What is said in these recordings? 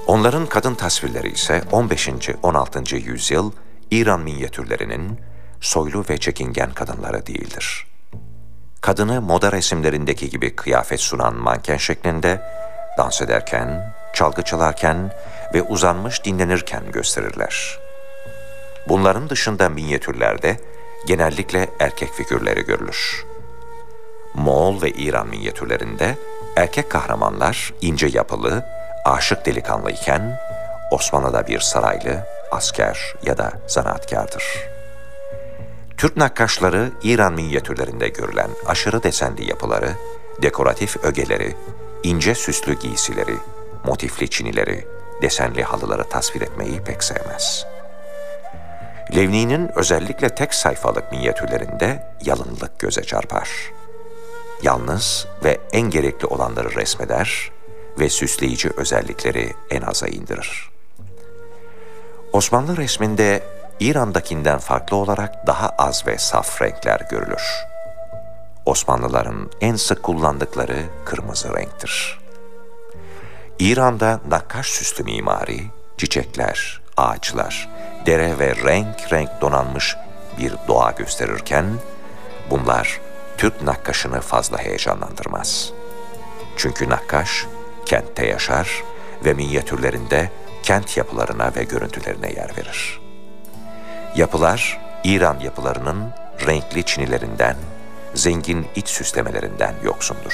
Onların kadın tasvirleri ise 15. 16. yüzyıl İran minyatürlerinin soylu ve çekingen kadınları değildir. Kadını moda resimlerindeki gibi kıyafet sunan manken şeklinde, dans ederken, çalgı çalarken ve uzanmış dinlenirken gösterirler. Bunların dışında minyatürlerde genellikle erkek figürleri görülür. Moğol ve İran minyatürlerinde erkek kahramanlar ince yapılı, aşık delikanlı iken Osmanlı'da bir saraylı, asker ya da zanaatkardır. Türk nakkaşları İran minyatürlerinde görülen aşırı desenli yapıları, dekoratif ögeleri, ince süslü giysileri, motifli çinileri, desenli halıları tasvir etmeyi pek sevmez. Levni'nin özellikle tek sayfalık minyatürlerinde yalınlık göze çarpar. Yalnız ve en gerekli olanları resmeder ve süsleyici özellikleri en aza indirir. Osmanlı resminde İran'dakinden farklı olarak daha az ve saf renkler görülür. Osmanlıların en sık kullandıkları kırmızı renktir. İran'da nakkaş süslü mimari, çiçekler, ağaçlar, dere ve renk renk donanmış bir doğa gösterirken, bunlar Türk nakkaşını fazla heyecanlandırmaz. Çünkü nakkaş kentte yaşar ve minyatürlerinde kent yapılarına ve görüntülerine yer verir. Yapılar, İran yapılarının renkli çinilerinden, zengin iç süslemelerinden yoksundur.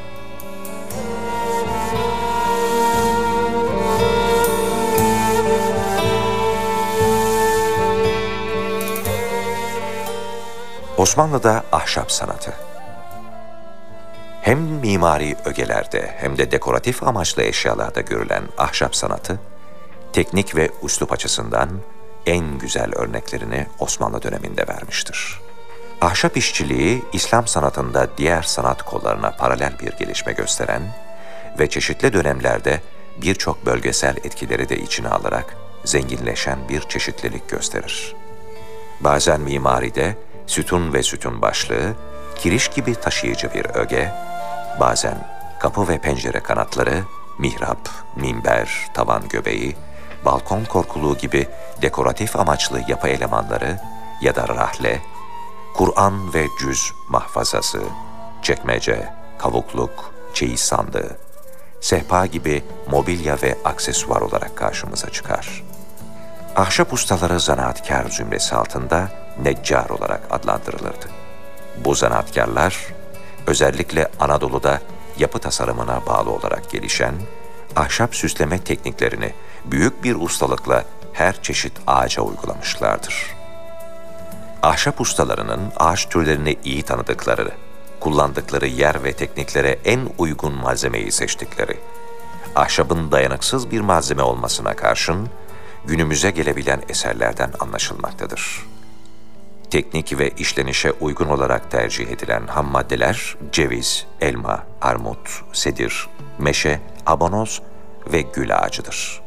Osmanlı'da ahşap sanatı. Hem mimari ögelerde hem de dekoratif amaçlı eşyalarda görülen ahşap sanatı, teknik ve üslup açısından en güzel örneklerini Osmanlı döneminde vermiştir. Ahşap işçiliği, İslam sanatında diğer sanat kollarına paralel bir gelişme gösteren ve çeşitli dönemlerde birçok bölgesel etkileri de içine alarak zenginleşen bir çeşitlilik gösterir. Bazen mimaride sütun ve sütun başlığı, kiriş gibi taşıyıcı bir öge, bazen kapı ve pencere kanatları, mihrap, minber, tavan göbeği, balkon korkuluğu gibi dekoratif amaçlı yapı elemanları ya da rahle, Kur'an ve cüz mahfazası, çekmece, kavukluk, çeyiz sandığı, sehpa gibi mobilya ve aksesuar olarak karşımıza çıkar. Ahşap ustaları zanaatkar zümresi altında neccar olarak adlandırılırdı. Bu zanaatkarlar özellikle Anadolu'da yapı tasarımına bağlı olarak gelişen ahşap süsleme tekniklerini büyük bir ustalıkla her çeşit ağaca uygulamışlardır. Ahşap ustalarının ağaç türlerini iyi tanıdıkları, kullandıkları yer ve tekniklere en uygun malzemeyi seçtikleri, ahşabın dayanıksız bir malzeme olmasına karşın günümüze gelebilen eserlerden anlaşılmaktadır. Teknik ve işlenişe uygun olarak tercih edilen ham maddeler ceviz, elma, armut, sedir, meşe, abanoz ve gül ağacıdır.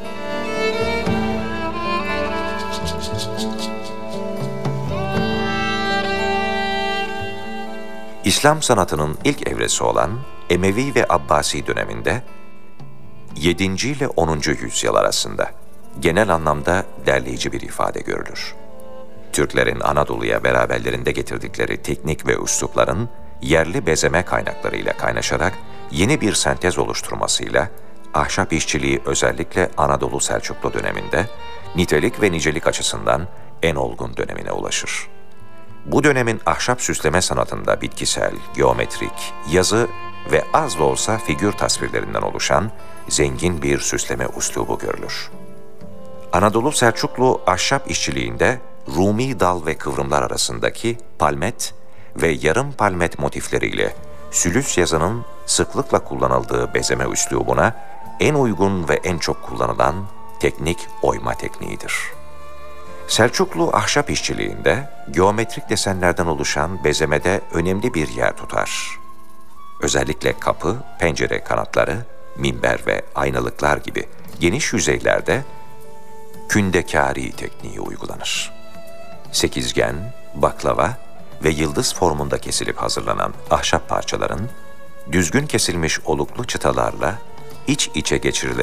İslam sanatının ilk evresi olan Emevi ve Abbasi döneminde 7. ile 10. yüzyıl arasında genel anlamda derleyici bir ifade görülür. Türklerin Anadolu'ya beraberlerinde getirdikleri teknik ve üslupların yerli bezeme kaynaklarıyla kaynaşarak yeni bir sentez oluşturmasıyla ahşap işçiliği özellikle Anadolu Selçuklu döneminde nitelik ve nicelik açısından en olgun dönemine ulaşır. Bu dönemin ahşap süsleme sanatında bitkisel, geometrik, yazı ve az da olsa figür tasvirlerinden oluşan zengin bir süsleme üslubu görülür. Anadolu Selçuklu ahşap işçiliğinde Rumi dal ve kıvrımlar arasındaki palmet ve yarım palmet motifleriyle sülüs yazının sıklıkla kullanıldığı bezeme üslubuna en uygun ve en çok kullanılan teknik oyma tekniğidir. Selçuklu ahşap işçiliğinde geometrik desenlerden oluşan bezemede önemli bir yer tutar. Özellikle kapı, pencere kanatları, minber ve aynalıklar gibi geniş yüzeylerde kündekâri tekniği uygulanır. Sekizgen, baklava ve yıldız formunda kesilip hazırlanan ahşap parçaların düzgün kesilmiş oluklu çıtalarla iç içe geçirilerek